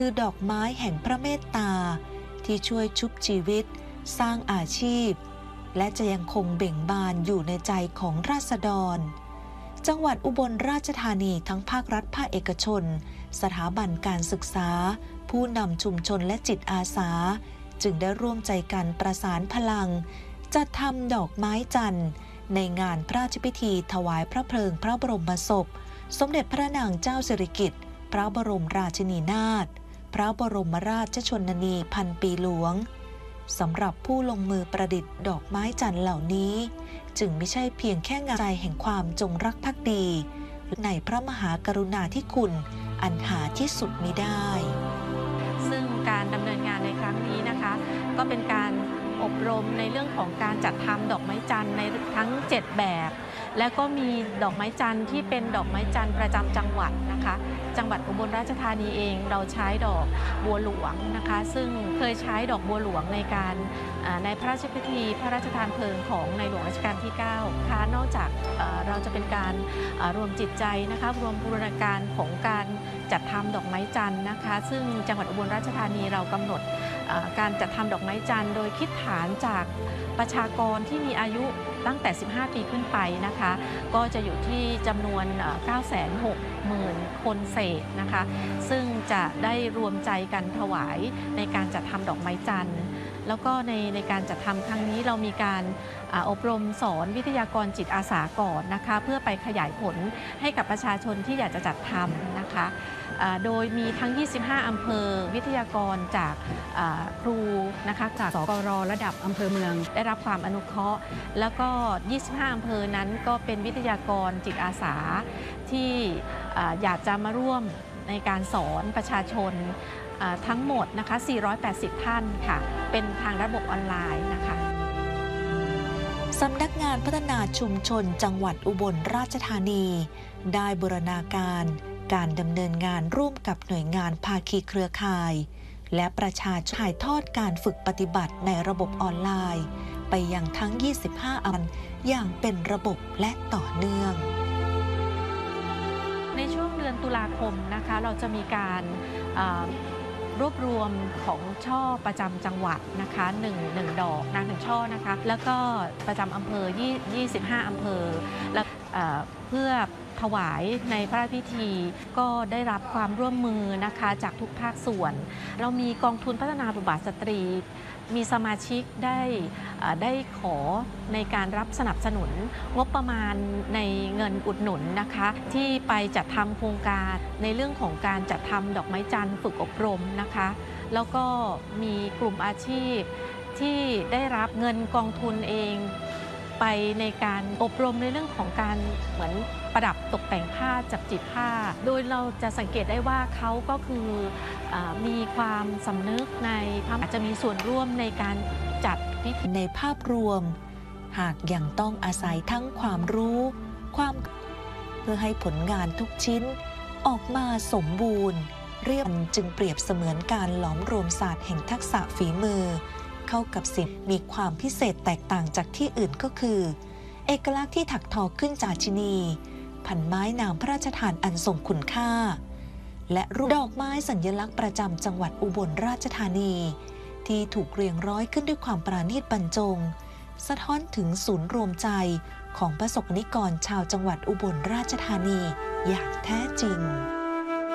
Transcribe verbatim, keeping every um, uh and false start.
คือดอกไม้แห่งพระเมตตาที่ช่วยชุบชีวิตสร้างอาชีพและจะยังคงเบ่งบานอยู่ในใจของราษฎรจังหวัดอุบลราชธานีทั้งภาครัฐภาคเอกชนสถาบันการศึกษาผู้นำชุมชนและจิตอาสาจึงได้ร่วมใจกันประสานพลังจัดทำดอกไม้จันทร์ในงานพระราชพิธีถวายพระเพลิงพระบรมศพสมเด็จพระนางเจ้าสิริกิติ์พระบรมราชินีนาถพระบรมราชชนนีพันปีหลวงสำหรับผู้ลงมือประดิษฐ์ดอกไม้จันทร์เหล่านี้จึงไม่ใช่เพียงแค่งานใจแห่งความจงรักภักดีในพระมหากรุณาธิคุณอันหาที่สุดมิได้ซึ่งการดำเนินงานในครั้งนี้นะคะก็เป็นการอบรมในเรื่องของการจัดทำดอกไม้จันทร์ในทั้งเจ็ดแบบและก็มีดอกไม้จันทร์ที่เป็นดอกไม้จันทร์ประจำจังหวัดนะคะจังหวัดอุบลราชธานีเองเราใช้ดอกบัวหลวงนะคะซึ่งเคยใช้ดอกบัวหลวงในการในพระราชพิธีพระราชทานเพลิงของในหลวงรัชกาลที่เก้าค่ะนอกจากเราจะเป็นการรวมจิตใจนะคะรวมบูรณาการของการจัดทำดอกไม้จันทร์นะคะซึ่งจังหวัดอุบลราชธานีเรากำหนดการจัดทำดอกไม้จันทร์โดยคิดฐานจากประชากรที่มีอายุตั้งแต่สิบห้าปีขึ้นไปนะคะก็จะอยู่ที่จำนวน เก้าแสนหกหมื่น คนเศษนะคะซึ่งจะได้รวมใจกันถวายในการจัดทำดอกไม้จันทร์แล้วก็ในในการจัดทำครั้งนี้เรามีการอบรมสอนวิทยากรจิตอาสาก่อนนะคะเพื่อไปขยายผลให้กับประชาชนที่อยากจะจัดทำนะคะโดยมีทั้งยี่สิบห้าอำเภอวิทยากรจากครูนะคะจากสกรระดับอำเภอเมืองได้รับความอนุเคราะห์แล้วก็ยี่สิบห้าอำเภอนั้นก็เป็นวิทยากรจิตอาสาที่อยากจะมาร่วมในการสอนประชาชนทั้งหมดนะคะสี่ร้อยแปดสิบท่านค่ะเป็นทางระบบออนไลน์นะคะสำนักงานพัฒนาชุมชนจังหวัดอุบลราชธานีได้บูรณาการการดำเนินงานร่วมกับหน่วยงานภาคีเครือข่ายและประชาชนถ่ายทอดการฝึกปฏิบัติในระบบออนไลน์ไปยังทั้งยี่สิบห้าอันอย่างเป็นระบบและต่อเนื่องในช่วงเดือนตุลาคมนะคะเราจะมีการรวบรวมของช่อประจำจังหวัดนะคะหนึ่ง หนึ่งดอกนางหนึ่งช่อนะคะแล้วก็ประจำอำเภอยี่สิบห้าอำเภอและเพื่อถวายในพระราชพิธีก็ได้รับความร่วมมือนะคะจากทุกภาคส่วนเรามีกองทุนพัฒนาบทบาทสตรีมีสมาชิกได้ได้ขอในการรับสนับสนุนงบประมาณในเงินอุดหนุนนะคะที่ไปจัดทำโครงการในเรื่องของการจัดทำดอกไม้จันทร์ฝึกอบรมนะคะแล้วก็มีกลุ่มอาชีพที่ได้รับเงินกองทุนเองไปในการอบรมในเรื่องของการเหมือนประดับตกแต่งผ้าจับจีบผ้าโดยเราจะสังเกตได้ว่าเขาก็คือมีความสำนึกในอาจจะมีส่วนร่วมในการจัดพิธีในภาพรวมหากยังต้องอาศัยทั้งความรู้ความเพื่อให้ผลงานทุกชิ้นออกมาสมบูรณ์เรียบจึงเปรียบเสมือนการหลอมรวมศาสตร์แห่งทักษะฝีมือเข้ากับสิ่งมีความพิเศษแตกต่างจากที่อื่นก็คือเอกลักษณ์ที่ถักทอขึ้นจากชินีพันไม้นามพระราชทานอันทรงคุณค่าและรูปดอกไม้สัญลักษณ์ประจำจังหวัดอุบลราชธานีที่ถูกเรียงร้อยขึ้นด้วยความปราณีตบรรจงสะท้อนถึงศูนย์รวมใจของประสบนิกรชาวจังหวัดอุบลราชธานีอย่างแท้จริง